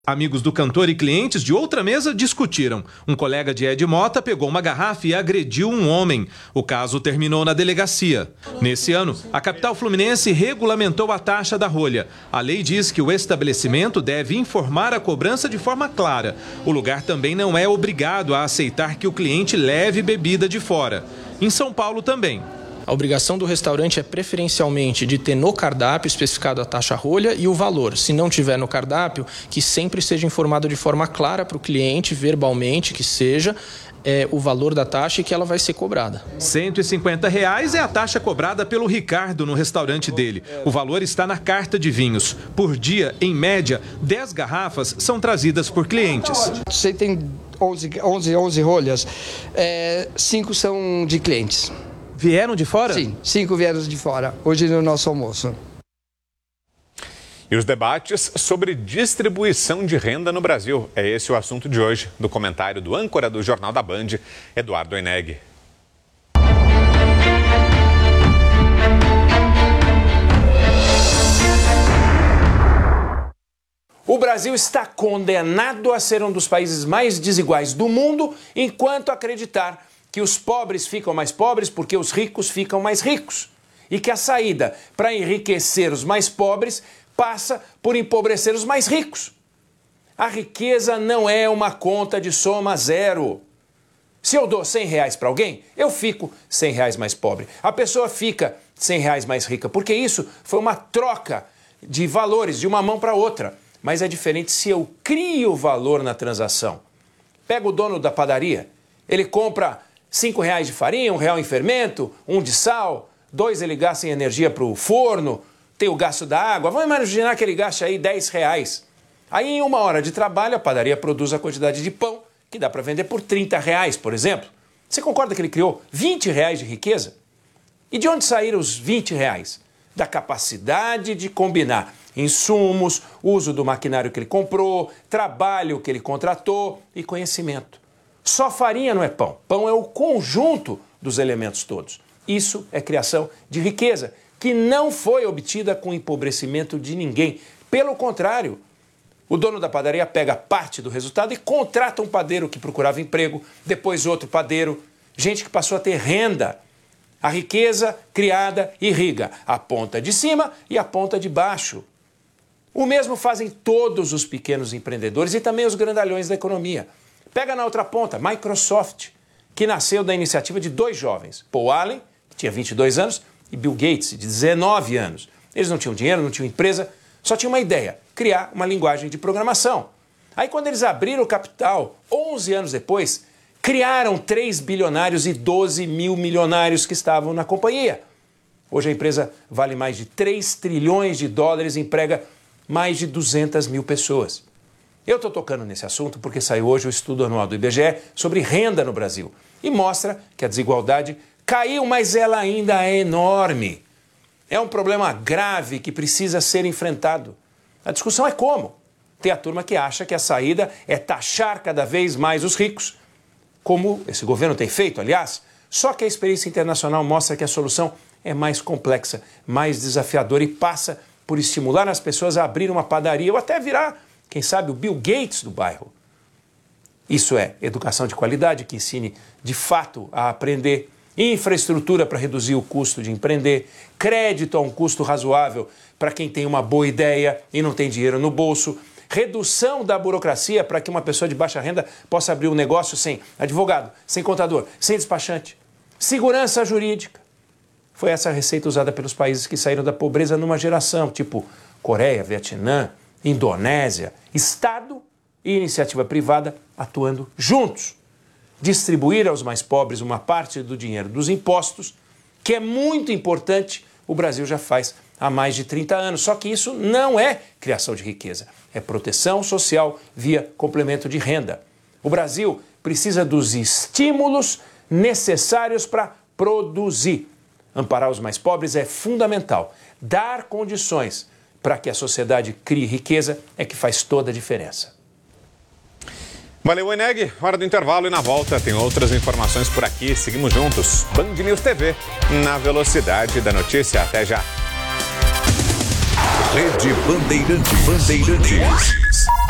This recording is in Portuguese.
Amigos do cantor e clientes de outra mesa discutiram. Um colega de Ed Mota pegou uma garrafa e agrediu um homem. O caso terminou na delegacia. Nesse ano, a capital fluminense regulamentou a taxa da rolha. A lei diz que o estabelecimento deve informar a cobrança de forma clara. O lugar também não é obrigado a aceitar que o cliente leve bebida de fora. Em São Paulo também. A obrigação do restaurante é preferencialmente de ter no cardápio especificado a taxa rolha e o valor. Se não tiver no cardápio, que sempre seja informado de forma clara para o cliente, verbalmente, que seja o valor da taxa e que ela vai ser cobrada. R$ 150 é a taxa cobrada pelo Ricardo no restaurante dele. O valor está na carta de vinhos. Por dia, em média, 10 garrafas são trazidas por clientes. Você tem 11 rolhas, 5 são de clientes. Vieram de fora? Sim, 5 vieram de fora, hoje no nosso almoço. E os debates sobre distribuição de renda no Brasil. É esse o assunto de hoje, do comentário do âncora do Jornal da Band, Eduardo Oineg. O Brasil está condenado a ser um dos países mais desiguais do mundo, enquanto acreditar que os pobres ficam mais pobres porque os ricos ficam mais ricos. E que a saída para enriquecer os mais pobres passa por empobrecer os mais ricos. A riqueza não é uma conta de soma zero. Se eu dou R$100 para alguém, eu fico R$100 mais pobre. A pessoa fica R$100 mais rica, porque isso foi uma troca de valores de uma mão para outra. Mas é diferente se eu crio valor na transação. Pega o dono da padaria, ele compra R$5 de farinha, R$1 em fermento, 1 de sal, 2 ele gasta em energia para o forno, tem o gasto da água. Vamos imaginar que ele gaste aí R$10. Aí em 1 hora de trabalho a padaria produz a quantidade de pão que dá para vender por R$30, por exemplo. Você concorda que ele criou R$20 de riqueza? E de onde saíram os R$20? Da capacidade de combinar insumos, uso do maquinário que ele comprou, trabalho que ele contratou e conhecimento. Só farinha não é pão. Pão é o conjunto dos elementos todos. Isso é criação de riqueza, que não foi obtida com o empobrecimento de ninguém. Pelo contrário, o dono da padaria pega parte do resultado e contrata um padeiro que procurava emprego, depois outro padeiro, gente que passou a ter renda. A riqueza criada irriga a ponta de cima e a ponta de baixo. O mesmo fazem todos os pequenos empreendedores e também os grandalhões da economia. Pega na outra ponta, Microsoft, que nasceu da iniciativa de 2 jovens, Paul Allen, que tinha 22 anos, e Bill Gates, de 19 anos. Eles não tinham dinheiro, não tinham empresa, só tinham uma ideia, criar uma linguagem de programação. Aí quando eles abriram o capital, 11 anos depois, criaram 3 bilionários e 12 mil milionários que estavam na companhia. Hoje a empresa vale mais de 3 trilhões de dólares e emprega mais de 200 mil pessoas. Eu estou tocando nesse assunto porque saiu hoje o estudo anual do IBGE sobre renda no Brasil e mostra que a desigualdade caiu, mas ela ainda é enorme. É um problema grave que precisa ser enfrentado. A discussão é como. Tem a turma que acha que a saída é taxar cada vez mais os ricos, como esse governo tem feito, aliás. Só que a experiência internacional mostra que a solução é mais complexa, mais desafiadora e passa por estimular as pessoas a abrir uma padaria ou até virar, quem sabe, o Bill Gates do bairro. Isso é educação de qualidade que ensine de fato a aprender, infraestrutura para reduzir o custo de empreender, crédito a um custo razoável para quem tem uma boa ideia e não tem dinheiro no bolso, redução da burocracia para que uma pessoa de baixa renda possa abrir um negócio sem advogado, sem contador, sem despachante, segurança jurídica. Foi essa a receita usada pelos países que saíram da pobreza numa geração, tipo Coreia, Vietnã, Indonésia, Estado e iniciativa privada atuando juntos. Distribuir aos mais pobres uma parte do dinheiro dos impostos, que é muito importante, o Brasil já faz há mais de 30 anos. Só que isso não é criação de riqueza, é proteção social via complemento de renda. O Brasil precisa dos estímulos necessários para produzir. Amparar os mais pobres é fundamental. Dar condições para que a sociedade crie riqueza é que faz toda a diferença. Valeu, Oineg. Hora do intervalo e na volta tem outras informações por aqui. Seguimos juntos. Band News TV, na velocidade da notícia. Até já. Rede Bandeirantes.